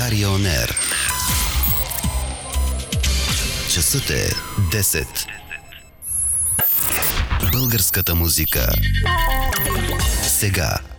България On Air. Часът е 10. Българската музика. Сега.